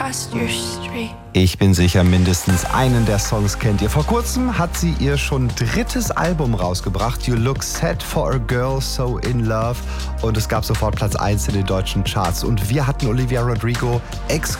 past your street. Ich bin sicher, mindestens einen der Songs kennt ihr. Vor kurzem hat sie ihr schon drittes Album rausgebracht, You Look Set for a Girl So in Love. Und es gab sofort Platz 1 in den deutschen Charts. Und wir hatten Olivia Rodrigo